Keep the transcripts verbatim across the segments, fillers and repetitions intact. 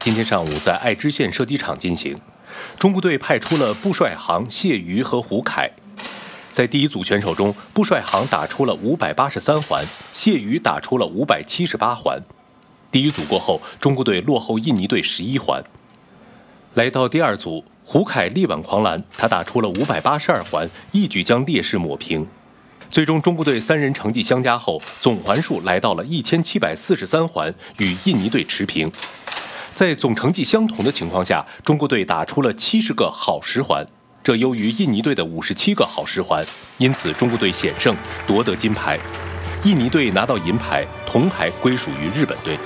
今天上午在爱知县射击场进行。中国队派出了布帅航、谢瑜和胡凯。在第一组选手中，布帅航打出了五百八十三环，谢瑜打出了五百七十八环。第一组过后，中国队落后印尼队十一环。来到第二组，胡凯力挽狂澜，他打出了五百八十二环，一举将劣势抹平。最终，中国队三人成绩相加后，总环数来到了一千七百四十三环，与印尼队持平。在总成绩相同的情况下，中国队打出了七十个好十环，这优于印尼队的五十七个好十环，因此中国队险胜，夺得金牌。印尼队拿到银牌，铜牌归属于日本队。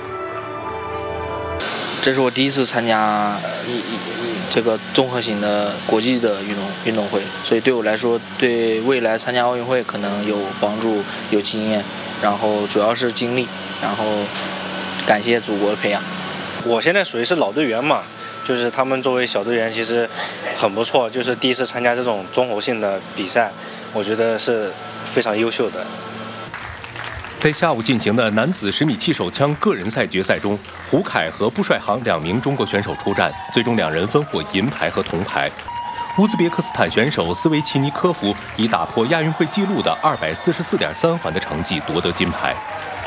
这是我第一次参加一一这个综合型的国际的运动运动会，所以对我来说，对未来参加奥运会可能有帮助、有经验，然后主要是经历，然后感谢祖国的培养。 我现在属于是老队员嘛，就是他们作为小队员其实很不错，就是第一次参加这种综合性的比赛，我觉得是非常优秀的。 在下午进行的男子十米气手枪个人赛决赛中，胡凯和布帅航两名中国选手出战，最终两人分获银牌和铜牌。乌兹别克斯坦选手斯维齐尼科夫以打破亚运会纪录的二百四十四点三环的成绩夺得金牌。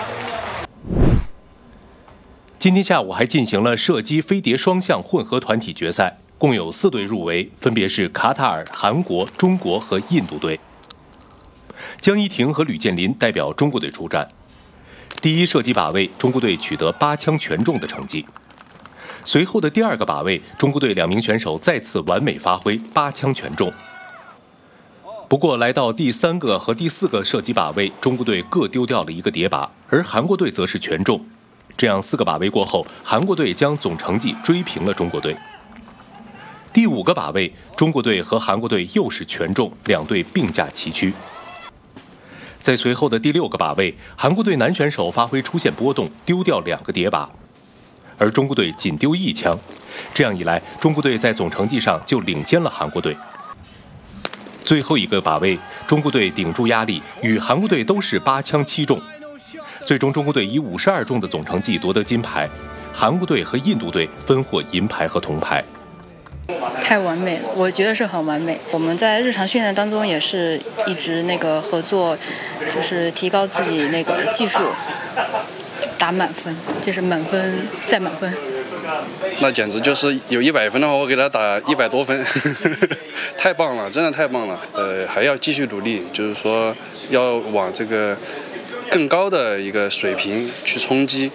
今天下午还进行了射击飞碟双项混合团体决赛，共有四队入围，分别是卡塔尔、韩国、中国和印度队。江一婷和吕建林代表中国队出战。第一射击靶位，中国队取得八枪全中的成绩。随后的第二个靶位，中国队两名选手再次完美发挥，八枪全中。不过，来到第三个和第四个射击靶位，中国队各丢掉了一个碟靶，而韩国队则是全中。这样四个靶位过后，韩国队将总成绩追平了中国队。第五个靶位，中国队和韩国队又是全中，两队并驾齐驱。在随后的第六个靶位，韩国队男选手发挥出现波动，丢掉两个碟靶，而中国队仅丢一枪。这样一来，中国队在总成绩上就领先了韩国队。最后一个靶位，中国队顶住压力，与韩国队都是八枪七中。最终，中国队以五十二中的总成绩夺得金牌，韩国队和印度队分获银牌和铜牌。 太完美了，我觉得是很完美。我们在日常训练当中也是一直那个合作，就是提高自己那个技术，打满分，就是满分再满分。 那简直就是有一百分的话，我给他打一百多分，太棒了，真的太棒了。呃，还要继续努力，就是说要往这个更高的一个水平去冲击。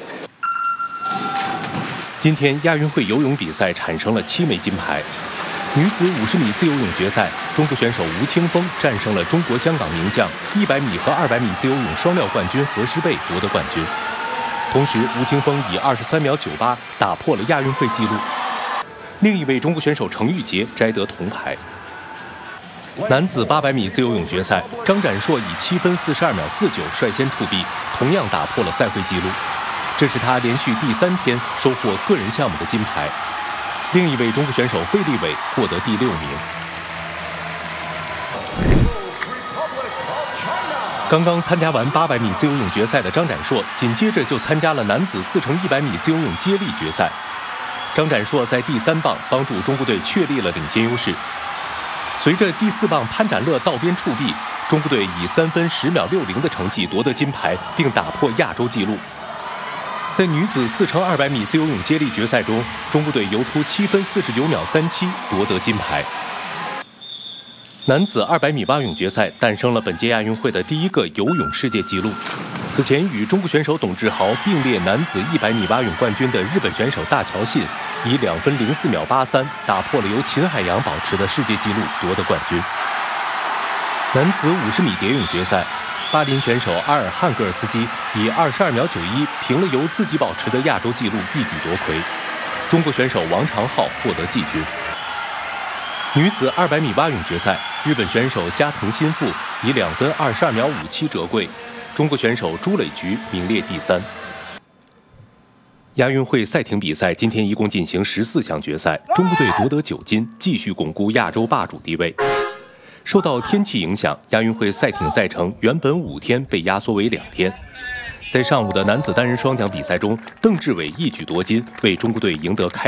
今天亚运会游泳比赛产生了七枚金牌。女子五十米自由泳决赛，中国选手吴青峰战胜了中国香港名将一百米和二百米自由泳双料冠军何诗蓓夺得冠军。同时，吴青峰以二十三秒九八打破了亚运会纪录。另一位中国选手程玉洁摘得铜牌。男子八百米自由泳决赛，张展硕以七分四十二秒四九率先触壁，同样打破了赛会纪录。这是他连续第三天收获个人项目的金牌。另一位中国选手费立伟获得第六名。刚刚参加完八百米自由泳决赛的张展硕，紧接着就参加了男子四乘一百米自由泳接力决赛。张展硕在第三棒帮助中国队确立了领先优势。随着第四棒潘展乐道边触壁，中国队以三分十秒六零的成绩夺得金牌，并打破亚洲纪录。在女子四乘二百米自由泳接力决赛中，中国队游出七分四十九秒三七夺得金牌。男子二百米蛙泳决赛诞生了本届亚运会的第一个游泳世界纪录。此前与中国选手董志豪并列男子一百米蛙泳冠军的日本选手大桥信，以两分零四秒八三打破了由秦海洋保持的世界纪录，夺得冠军。男子五十米蝶泳决赛，巴林选手阿尔汉格尔斯基以二十二秒九一平了由自己保持的亚洲纪录，一举夺魁。中国选手王长浩获得季军。女子二百米蛙泳决赛，日本选手加藤新妇以两分二十二秒五七折桂，中国选手朱磊菊名列第三。亚运会赛艇比赛今天一共进行十四项决赛，中国队夺得九金，继续巩固亚洲霸主地位。受到天气影响，亚运会赛艇赛程原本五天被压缩为两天。在上午的男子单人双桨比赛中，邓志伟一举夺金，为中国队赢得开